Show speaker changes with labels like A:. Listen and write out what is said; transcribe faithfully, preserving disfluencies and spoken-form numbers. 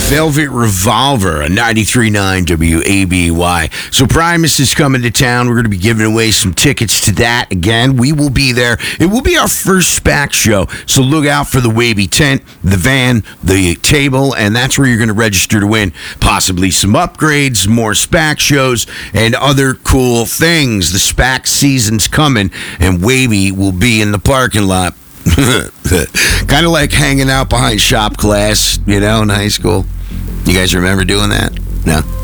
A: Velvet Revolver, a ninety-three point nine W A B Y. So Primus is coming to town. We're going to be giving away some tickets to that again. We will be there. It will be our first SPAC show, so look out for the wavy tent, the van, the table, and that's where you're going to register to win possibly some upgrades, more SPAC shows, and other cool things. The SPAC season's coming, and Wavy will be in the parking lot. Kind of like hanging out behind shop class, you know, in high school. You guys remember doing that? No?